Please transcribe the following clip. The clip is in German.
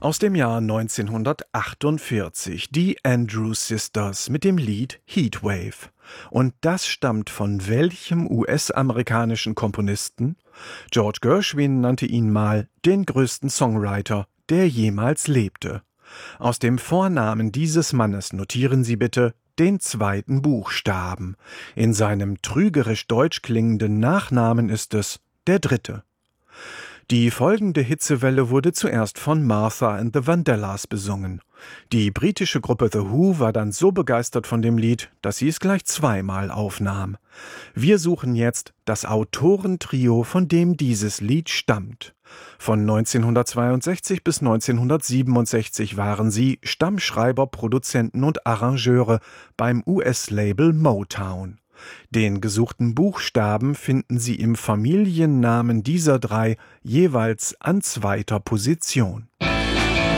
Aus dem Jahr 1948, die Andrews Sisters mit dem Lied Heatwave. Und das stammt von welchem US-amerikanischen Komponisten? George Gershwin nannte ihn mal den größten Songwriter, der jemals lebte. Aus dem Vornamen dieses Mannes notieren Sie bitte den zweiten Buchstaben. In seinem trügerisch deutsch klingenden Nachnamen ist es der dritte. Die folgende Hitzewelle wurde zuerst von Martha and the Vandellas besungen. Die britische Gruppe The Who war dann so begeistert von dem Lied, dass sie es gleich zweimal aufnahm. Wir suchen jetzt das Autorentrio, von dem dieses Lied stammt. Von 1962 bis 1967 waren sie Stammschreiber, Produzenten und Arrangeure beim US-Label Motown. Den gesuchten Buchstaben finden Sie im Familiennamen dieser drei jeweils an zweiter Position.